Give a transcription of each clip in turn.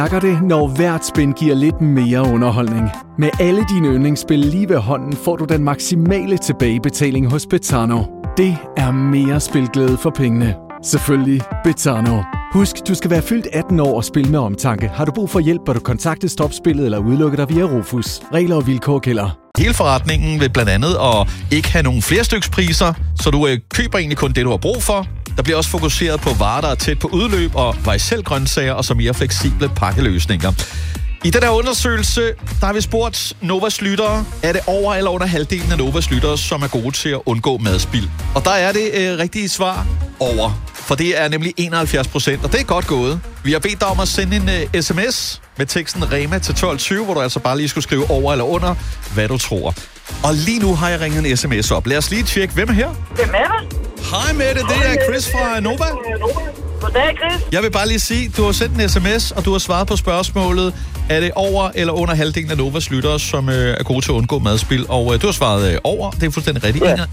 Mærker det, når hvert spin giver lidt mere underholdning. Med alle dine yndlingsspil lige ved hånden, får du den maksimale tilbagebetaling hos Betano. Det er mere spilglæde for pengene. Selvfølgelig Betano. Husk, du skal være fyldt 18 år og spille med omtanke. Har du brug for hjælp, bør du kontakte Stopspillet eller udelukke dig via Rufus. Regler og vilkår gælder. Hele forretningen vil blandt andet at ikke have nogen flerstykspriser, så du køber egentlig kun det, du har brug for. Der bliver også fokuseret på varer, der er tæt på udløb, og grøntsager og så mere fleksible pakkeløsninger. I den her undersøgelse, der har vi spurgt Novas lyttere, er det over eller under halvdelen af Novas lyttere, som er gode til at undgå madspild? Og der er det rigtige svar over, for det er nemlig 71%, og det er godt gået. Vi har bedt dig om at sende en sms med teksten REMA til 1220, hvor du altså bare lige skulle skrive over eller under, hvad du tror. Og lige nu har jeg ringet en sms op. Lad os lige tjekke, hvem er her? Det er Mette. Hej Mette, det er Chris fra Nova. Goddag, Chris. Jeg vil bare lige sige, du har sendt en sms, og du har svaret på spørgsmålet, er det over eller under halvdelen af Novas lyttere, som er gode til at undgå madspild? Og du har svaret over, det er fuldstændig rigtigt. Ja.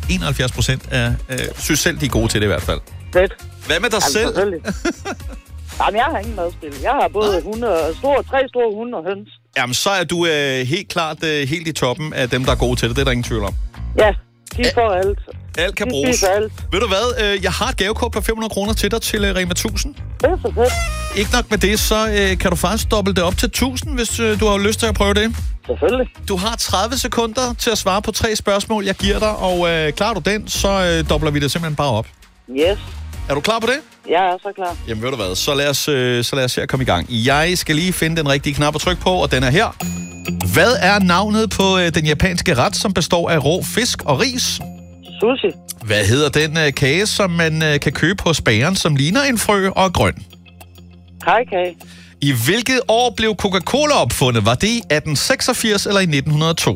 71% synes selv, de er gode til det i hvert fald. Fedt. Hvad med dig selv? Jamen, jeg har ingen madspil. Jeg har både tre store hunde og høns. Jamen, så er du helt klart helt i toppen af dem, der er gode til det. Det er der ingen tvivl om. Ja, de får alt. Alt kan bruges. Alt. Ved du hvad? Jeg har et gavekort på 500 kroner til dig til Rema 1000. Det er så fedt. Ikke nok med det, så kan du faktisk doble det op til 1000, hvis du har lyst til at prøve det. Selvfølgelig. Du har 30 sekunder til at svare på 3 spørgsmål, jeg giver dig, og klarer du den, så dobler vi det simpelthen bare op. Yes. Er du klar på det? Jeg er så klar. Jamen ved du hvad, så lad os se at komme i gang. Jeg skal lige finde den rigtige knap at trykke på, og den er her. Hvad er navnet på den japanske ret, som består af rå fisk og ris? Sushi. Hvad hedder den kage, som man kan købe hos bageren, som ligner en frø og er grøn? Kajkage. I hvilket år blev Coca-Cola opfundet? Var det i 1886 eller i 1902?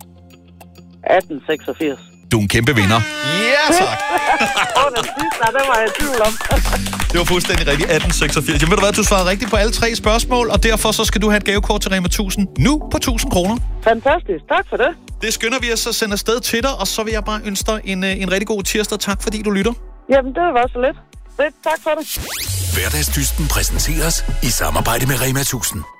1886. Du er en kæmpe vinder. Ja, tak. Den sidste, det var jeg i tvivl om. Det var fuldstændig rigtigt. 1886. Jamen ved du hvad, du svarede rigtigt på alle 3 spørgsmål, og derfor så skal du have et gavekort til Rema 1000 nu på 1000 kroner. Fantastisk. Tak for det. Det skynder vi os at sende afsted til dig, og så vil jeg bare ønske dig en rigtig god tirsdag. Tak fordi du lytter. Jamen, det var så lidt. Tak for det. Hverdagsdysten præsenteres i samarbejde med Rema 1000.